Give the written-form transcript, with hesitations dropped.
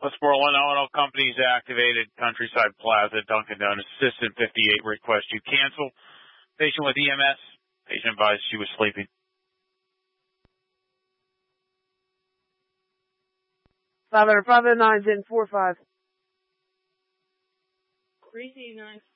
Westmoreland O&O Companies activated Countryside Plaza, Dunkin' Donuts, Assistant 58 request you cancel. Patient with EMS. Patient advised she was sleeping. Father 509 1045. 389.